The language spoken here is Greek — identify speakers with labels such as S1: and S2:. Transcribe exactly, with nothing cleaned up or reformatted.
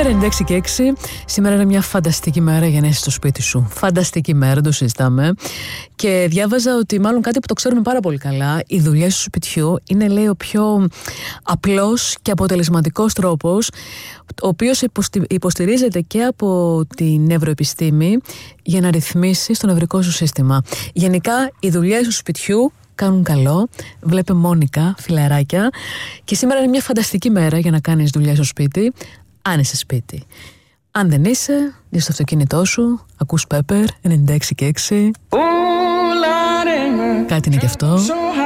S1: ενενήντα έξι και έξι. Σήμερα είναι μια φανταστική μέρα για να είσαι στο σπίτι σου. Φανταστική μέρα, το συζητάμε. Και διάβαζα ότι μάλλον κάτι που το ξέρουμε πάρα πολύ καλά, οι δουλειές του σπιτιού είναι, λέει, ο πιο απλός και αποτελεσματικός τρόπος, ο οποίος υποστηρίζεται και από την νευροεπιστήμη για να ρυθμίσει το νευρικό σου σύστημα. Γενικά, οι δουλειές του σπιτιού κάνουν καλό. Βλέπε Μόνικα, φιλαράκια. Και σήμερα είναι μια φανταστική μέρα για να κάνεις δουλειά στο σπίτι, αν είσαι σπίτι. Αν δεν είσαι, είσαι στο αυτοκίνητό σου, ακούς Pepper ενενήντα έξι και έξι. Κάτι είναι και αυτό.